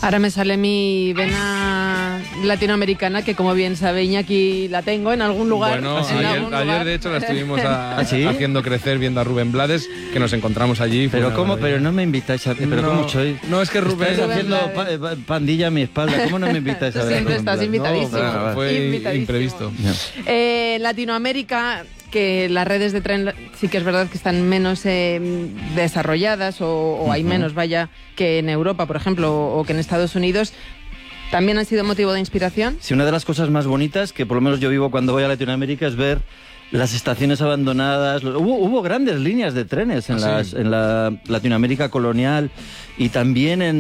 Ahora me sale mi vena latinoamericana, que como bien sabe Iñaki, la tengo en algún lugar. Bueno, ayer de hecho la estuvimos ¿Sí? haciendo crecer viendo a Rubén Blades, que nos encontramos allí. Pero ¿cómo? Pero no me invitáis a... ¿Pero no, cómo soy? No, es que Rubén... Estáis haciendo pandilla a mi espalda. ¿Cómo no me invitáis a ver? Siempre estás invitadísimo. No, fue Invitadísimo. imprevisto. Latinoamérica, que las redes de tren sí que es verdad que están menos desarrolladas o hay menos, vaya, que en Europa, por ejemplo, o que en Estados Unidos. ¿También han sido motivo de inspiración? Sí, una de las cosas más bonitas que por lo menos yo vivo cuando voy a Latinoamérica es ver las estaciones abandonadas. Hubo grandes líneas de trenes en la Latinoamérica colonial y también en